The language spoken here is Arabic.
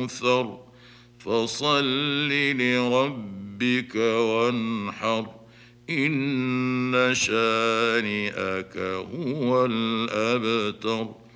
وانثر فصل لربك وانحر إن شانئك هو الأبتر.